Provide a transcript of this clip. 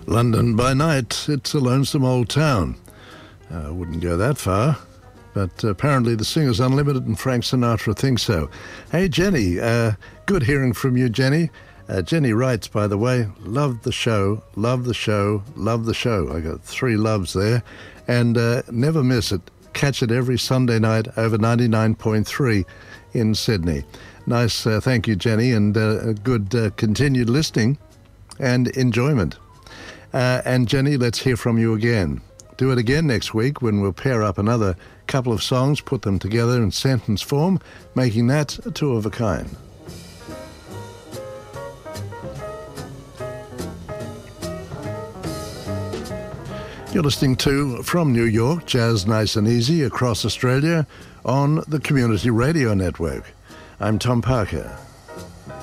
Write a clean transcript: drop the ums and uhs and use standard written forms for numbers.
London by night, it's a lonesome old town. I wouldn't go that far, but apparently the Singers Unlimited and Frank Sinatra think so. Hey, Jenny, good hearing from you, Jenny. Jenny writes, by the way, love the show, love the show, love the show. I got 3 loves there. And never miss it. Catch it every Sunday night over 99.3 in Sydney. Nice, thank you, Jenny, and good continued listening and enjoyment. And Jenny, let's hear from you again. Do it again next week when we'll pair up another couple of songs, put them together in sentence form, making that a 2 of a kind. You're listening to From New York, Jazz Nice and Easy across Australia on the Community Radio Network. I'm Tom Parker.